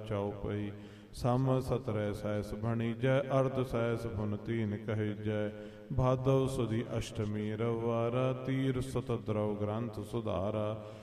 ਚਉਪਈ। ਸਮ ਸਤਰੈ cess ਭਣੀਜੈ ਅਰਧ cess ਪੁਨ ਤੀਨ ਕਹਿਜੈ। ਭਾਦਵ ਸੁਦੀ ਅਸ਼ਟਮੀ ਰਵਾਰਾ ਤੀਰ ਸਤ ਦਰਵ ਗ੍ਰੰਥ ਸੁਧਾਰਾ।